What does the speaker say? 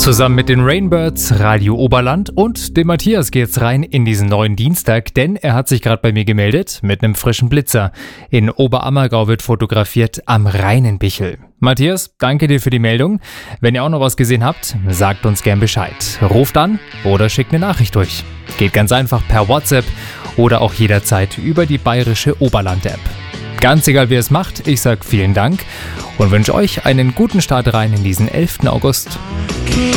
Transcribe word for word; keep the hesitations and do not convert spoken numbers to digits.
Zusammen mit den Rainbirds, Radio Oberland und dem Matthias geht's rein in diesen neuen Dienstag, denn er hat sich gerade bei mir gemeldet mit einem frischen Blitzer. In Oberammergau wird fotografiert am Rheinenbichel. Matthias, danke dir für die Meldung. Wenn ihr auch noch was gesehen habt, sagt uns gern Bescheid. Ruft an oder schickt eine Nachricht durch. Geht ganz einfach per WhatsApp oder auch jederzeit über die bayerische Oberland-App. Ganz egal, wie ihr es macht, ich sag vielen Dank und wünsche euch einen guten Start rein in diesen elften August.